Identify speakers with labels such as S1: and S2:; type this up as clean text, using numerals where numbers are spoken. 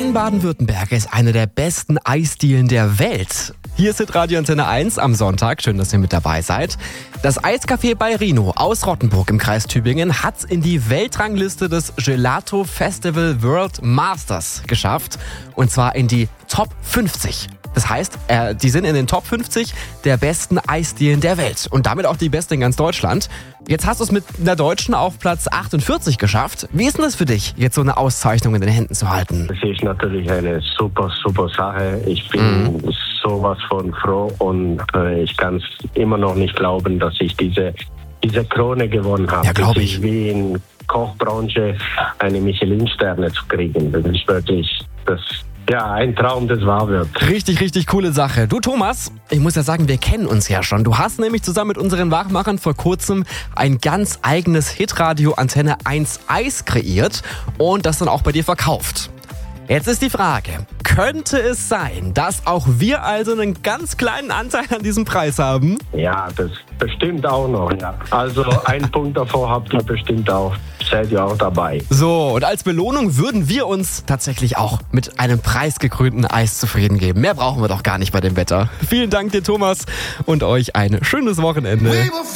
S1: In Baden-Württemberg ist eine der besten Eisdielen der Welt. Hier ist Radio Antenne 1 am Sonntag. Schön, dass ihr mit dabei seid. Das Eiscafé bei Rino aus Rottenburg im Kreis Tübingen hat es in die Weltrangliste des Gelato Festival World Masters geschafft. Und zwar in die Top 50. Das heißt, die sind in den Top 50 der besten Eisdielen der Welt und damit auch die besten in ganz Deutschland. Jetzt hast du es mit einer Deutschen auf Platz 48 geschafft. Wie ist denn das für dich, jetzt so eine Auszeichnung in den Händen zu halten?
S2: Das ist natürlich eine super Sache. Ich bin sowas von froh und ich kann es immer noch nicht glauben, dass ich diese Krone gewonnen habe.
S1: Ja, glaube ich.
S2: Das ist wie in Kochbranche eine Michelin-Sterne zu kriegen. Das ist wirklich ein Traum, das wahr wird.
S1: Richtig, richtig coole Sache. Du Thomas, ich muss ja sagen, wir kennen uns ja schon. Du hast nämlich zusammen mit unseren Wachmachern vor kurzem ein ganz eigenes Hitradio Antenne 1 Eis kreiert und das dann auch bei dir verkauft. Jetzt ist die Frage, könnte es sein, dass auch wir also einen ganz kleinen Anteil an diesem Preis haben?
S2: Ja, das bestimmt auch noch. Ja. Also einen Punkt davor habt ihr bestimmt auch. Seid ihr auch dabei.
S1: So, und als Belohnung würden wir uns tatsächlich auch mit einem preisgekrönten Eis zufrieden geben. Mehr brauchen wir doch gar nicht bei dem Wetter. Vielen Dank dir, Thomas, und euch ein schönes Wochenende.